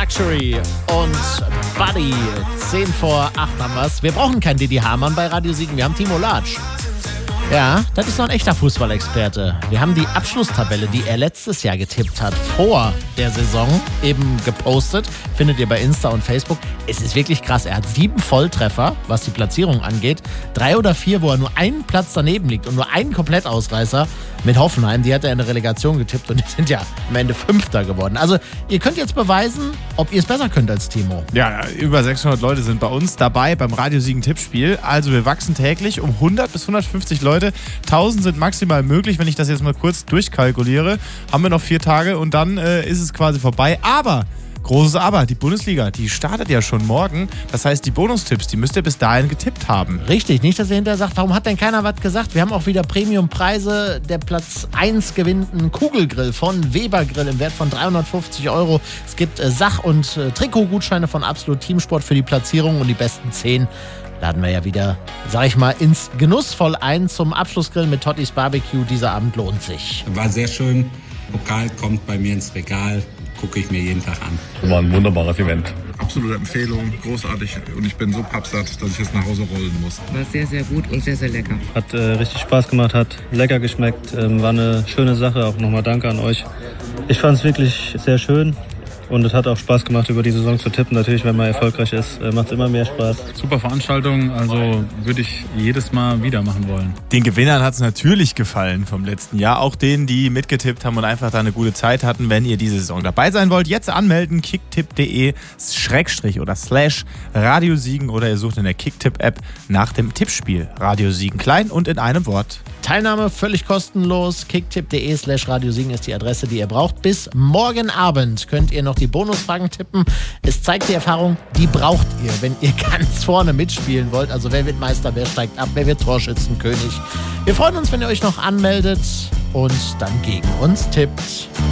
Luxury und Buddy. 10 vor 8 haben wir's. Wir brauchen keinen Didi Hamann bei Radio Siegen, wir haben Timo Latsch. Ja, das ist noch ein echter Fußballexperte. Wir haben die Abschlusstabelle, die er letztes Jahr getippt hat, vor der Saison eben gepostet. Findet ihr bei Insta und Facebook. Es ist wirklich krass. Er hat 7 Volltreffer, was die Platzierung angeht. 3 oder 4, wo er nur einen Platz daneben liegt und nur einen Komplettausreißer mit Hoffenheim. Die hat er in der Relegation getippt und die sind ja am Ende 5. geworden. Also ihr könnt jetzt beweisen, ob ihr es besser könnt als Timo. Ja, über 600 Leute sind bei uns dabei beim Radio Siegen Tippspiel. Also wir wachsen täglich um 100 bis 150 Leute. 1000 sind maximal möglich, wenn ich das jetzt mal kurz durchkalkuliere. Haben wir noch 4 Tage und dann ist es quasi vorbei. Aber, großes Aber, die Bundesliga, die startet ja schon morgen. Das heißt, die Bonustipps, die müsst ihr bis dahin getippt haben. Richtig, nicht, dass ihr hinterher sagt, warum hat denn keiner was gesagt? Wir haben auch wieder Premiumpreise. Der Platz 1 gewinnt einen Kugelgrill von Weber Grill im Wert von 350 €. Es gibt Sach- und Trikotgutscheine von Absolut Teamsport für die Platzierung und die besten 10 laden wir ja wieder, sag ich mal, ins Genussvoll ein zum Abschlussgrill mit Tottis Barbecue. Dieser Abend lohnt sich. War sehr schön. Pokal kommt bei mir ins Regal. Gucke ich mir jeden Tag an. War ein wunderbares Event. Absolute Empfehlung, großartig. Und ich bin so pappsatt, dass ich jetzt nach Hause rollen muss. War sehr, sehr gut und sehr, sehr lecker. Hat richtig Spaß gemacht, hat lecker geschmeckt. War eine schöne Sache. Auch nochmal danke an euch. Ich fand es wirklich sehr schön. Und es hat auch Spaß gemacht, über die Saison zu tippen. Natürlich, wenn man erfolgreich ist, macht es immer mehr Spaß. Super Veranstaltung, also würde ich jedes Mal wieder machen wollen. Den Gewinnern hat es natürlich gefallen vom letzten Jahr. Auch denen, die mitgetippt haben und einfach da eine gute Zeit hatten. Wenn ihr diese Saison dabei sein wollt, jetzt anmelden. kicktipp.de/Radio Siegen oder ihr sucht in der Kicktipp-App nach dem Tippspiel. Radio Siegen klein und in einem Wort. Teilnahme völlig kostenlos. kicktipp.de/Radio Siegen ist die Adresse, die ihr braucht. Bis morgen Abend könnt ihr noch die Bonusfragen tippen. Es zeigt die Erfahrung, die braucht ihr, wenn ihr ganz vorne mitspielen wollt. Also wer wird Meister, wer steigt ab, wer wird Torschützenkönig. Wir freuen uns, wenn ihr euch noch anmeldet und dann gegen uns tippt.